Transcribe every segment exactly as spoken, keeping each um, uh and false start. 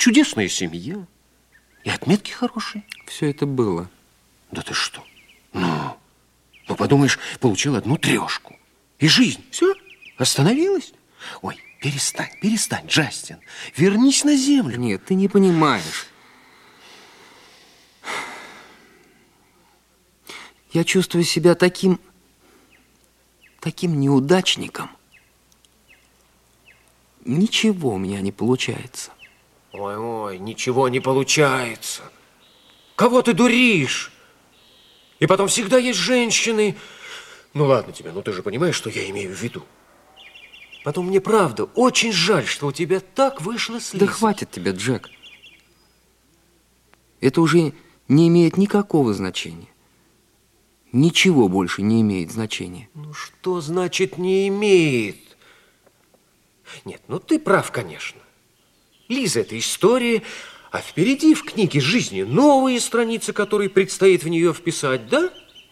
чудесная семья. И отметки хорошие. Все это было. Да ты что? Ну, ну подумаешь, получил одну трешку. И жизнь, все, остановилась. Ой, перестань, перестань, Джастин. Вернись на землю. Нет, ты не понимаешь. Я чувствую себя таким, таким неудачником. Ничего у меня не получается. Ой, ой, ничего не получается. Кого ты дуришь? И потом всегда есть женщины. Ну ладно тебе, ну ты же понимаешь, что я имею в виду. Потом мне правда очень жаль, что у тебя так вышло с Лизой. Да хватит тебя, Джек. Это уже не имеет никакого значения. Ничего больше не имеет значения. Ну что значит не имеет? Нет, ну ты прав, конечно. Лиза – это история, а впереди в книге жизни новые страницы, которые предстоит в нее вписать, да?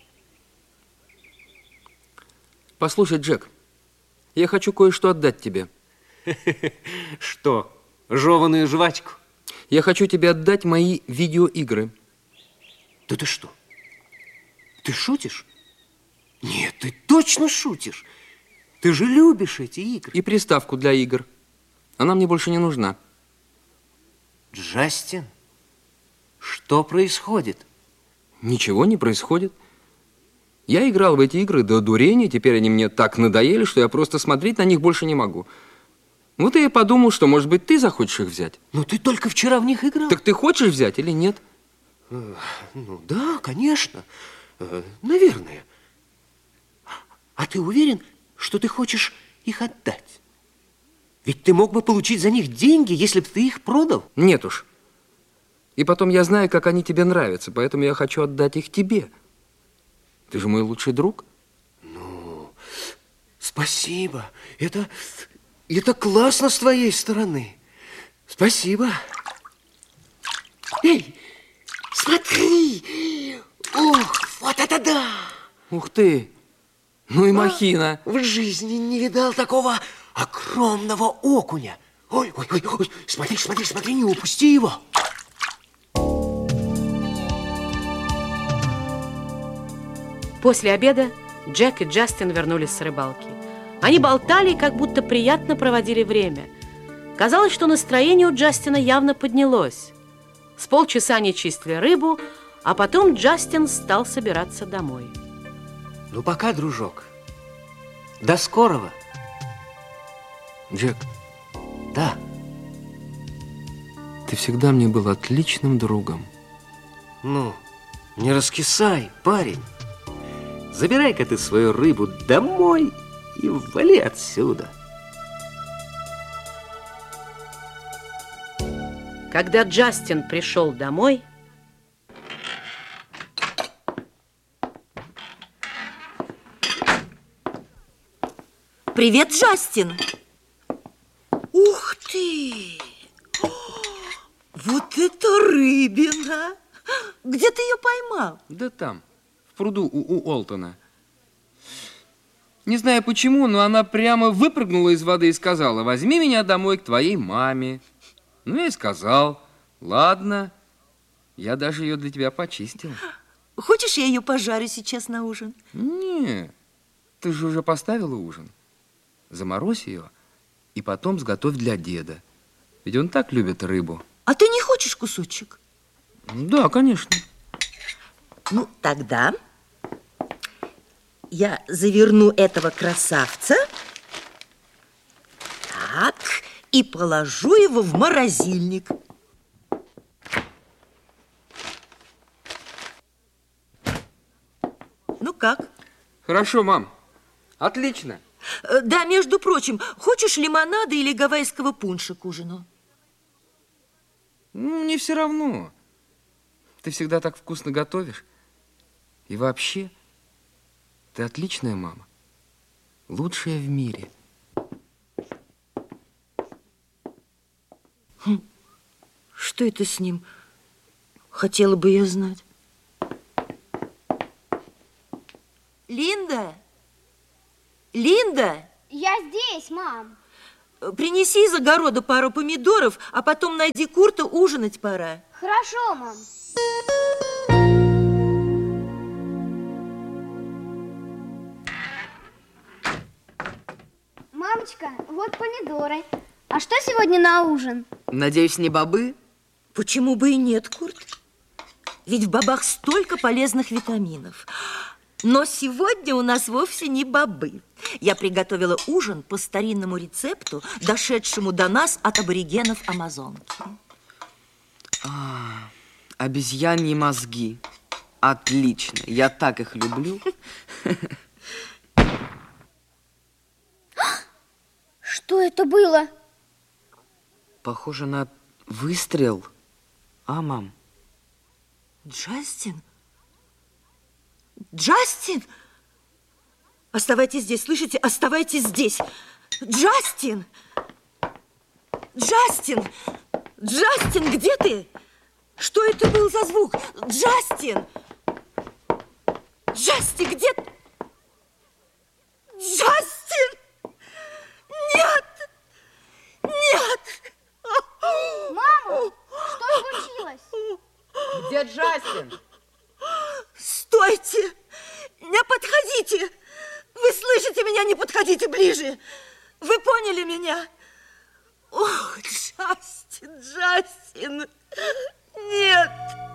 Послушай, Джек, я хочу кое-что отдать тебе. Что, жеваную жвачку? Я хочу тебе отдать мои видеоигры. Да ты что? Ты шутишь? Нет, ты точно шутишь. Ты же любишь эти игры. И приставку для игр. Она мне больше не нужна. Джастин, что происходит? Ничего не происходит. Я играл в эти игры до дурения, теперь они мне так надоели, что я просто смотреть на них больше не могу. Вот и я подумал, что, может быть, ты захочешь их взять. Но ты только вчера в них играл. Так ты хочешь взять или нет? Ну да, конечно. Наверное. А ты уверен, что ты хочешь их отдать? Ведь ты мог бы получить за них деньги, если бы ты их продал. Нет уж. И потом я знаю, как они тебе нравятся, поэтому я хочу отдать их тебе. Ты же мой лучший друг. Ну, спасибо. Это, это классно с твоей стороны. Спасибо. Эй, смотри! Ох, вот это да! Ух ты! Ну и махина. А, в жизни не видал такого огромного окуня. Ой, ой, ой, ой, смотри, смотри, смотри, не упусти его. После обеда Джек и Джастин вернулись с рыбалки. Они болтали и как будто приятно проводили время. Казалось, что настроение у Джастина явно поднялось. С полчаса они чистили рыбу, а потом Джастин стал собираться домой. Ну, пока, дружок. До скорого. Джек. Да. Ты всегда мне был отличным другом. Ну, не раскисай, парень. Забирай-ка ты свою рыбу домой и вали отсюда. Когда Джастин пришел домой, привет, Джастин! Ух ты! Вот это рыбина! Где ты ее поймал? Да там, в пруду у, у Олтона. Не знаю почему, но она прямо выпрыгнула из воды и сказала: возьми меня домой к твоей маме. Ну, я и сказал: ладно, я даже ее для тебя почистил. Хочешь, я ее пожарю сейчас на ужин? Не, ты же уже поставила ужин. Заморозь ее и потом сготовь для деда. Ведь он так любит рыбу. А ты не хочешь кусочек? Да, конечно. Ну, тогда я заверну этого красавца так и положу его в морозильник. Ну как? Хорошо, мам. Отлично. Да, между прочим, хочешь лимонада или гавайского пунша к ужину? Ну, мне все равно. Ты всегда так вкусно готовишь. И вообще, ты отличная мама. Лучшая в мире. Хм. Что это с ним? Хотела бы я знать. Линда? Линда? Я здесь, мам. принеси из огорода пару помидоров, а потом найди Курта, ужинать пора. Хорошо, мам. Мамочка, вот помидоры. А что сегодня на ужин? Надеюсь, не бобы? Почему бы и нет, Курт? Ведь в бобах столько полезных витаминов. Но сегодня у нас вовсе не бобы. Я приготовила ужин по старинному рецепту, дошедшему до нас от аборигенов Амазонки. А, обезьяньи мозги. Отлично, я так их люблю. Что это было? Похоже на выстрел. А, мам? Джастин? Джастин? Оставайтесь здесь, слышите? Оставайтесь здесь. Джастин! Джастин! Джастин, где ты? Что это был за звук? Джастин! Джастин, где ты? Джастин! Нет! Нет! Мама, что случилось? Где Джастин? Стойте! Не подходите! Вы слышите меня? Не подходите ближе! Вы поняли меня? Ох, Джастин, Джастин! Нет!